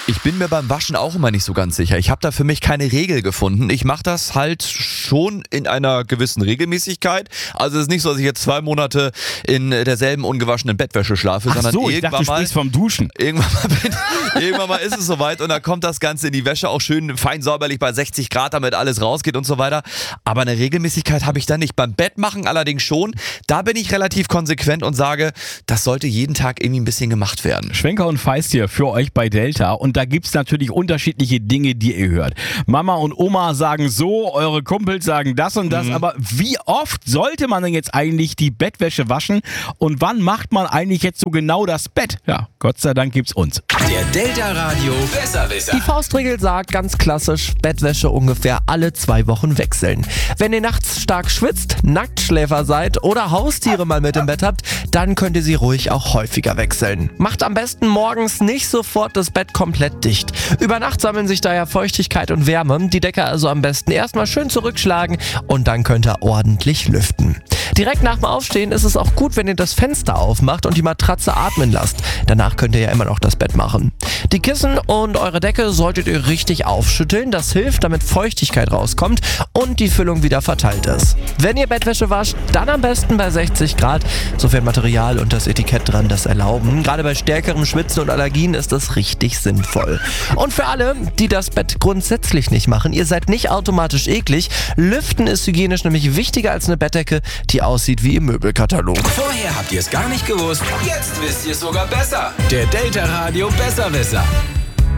Ich bin mir beim Waschen auch immer nicht so ganz sicher. Ich habe da für mich keine Regel gefunden. Ich mache das halt schon in einer gewissen Regelmäßigkeit. Also es ist nicht so, dass ich jetzt 2 Monate in derselben ungewaschenen Bettwäsche schlafe, sondern ich dachte, du sprichst vom Duschen. Irgendwann mal ist es soweit und dann kommt das Ganze in die Wäsche auch schön fein säuberlich bei 60 Grad, damit alles rausgeht und so weiter. Aber eine Regelmäßigkeit habe ich da nicht. Beim Bettmachen allerdings schon. Da bin ich relativ konsequent und sage, das sollte jeden Tag irgendwie ein bisschen gemacht werden. Schwenker und Feist hier für euch bei Delta. Und da gibt's natürlich unterschiedliche Dinge, die ihr hört. Mama und Oma sagen so, eure Kumpels sagen das und das. Aber wie oft sollte man denn jetzt eigentlich die Bettwäsche waschen? Und wann macht man eigentlich jetzt so genau das Bett? Ja, Gott sei Dank gibt's uns. Der Delta Radio Besserwisser. Die Faustregel sagt ganz klassisch, Bettwäsche ungefähr alle 2 Wochen wechseln. Wenn ihr nachts stark schwitzt, Nacktschläfer seid oder Haustiere mal mit im Bett habt, dann könnt ihr sie ruhig auch häufiger wechseln. Macht am besten morgens nicht sofort das Bett komplett dicht. Über Nacht sammeln sich daher Feuchtigkeit und Wärme. Die Decke also am besten erstmal schön zurückschlagen und dann könnt ihr ordentlich lüften. Direkt nach dem Aufstehen ist es auch gut, wenn ihr das Fenster aufmacht und die Matratze atmen lasst. Danach könnt ihr ja immer noch das Bett machen. Die Kissen und eure Decke solltet ihr richtig aufschütteln. Das hilft, damit Feuchtigkeit rauskommt und die Füllung wieder verteilt ist. Wenn ihr Bettwäsche wascht, dann am besten bei 60 Grad, sofern Material und das Etikett dran das erlauben. Gerade bei stärkerem Schwitzen und Allergien ist das richtig sinnvoll. Und für alle, die das Bett grundsätzlich nicht machen, ihr seid nicht automatisch eklig. Lüften ist hygienisch nämlich wichtiger als eine Bettdecke, die aussieht wie im Möbelkatalog. Vorher habt ihr es gar nicht gewusst, jetzt wisst ihr es sogar besser. Der Delta Radio Besserwisser.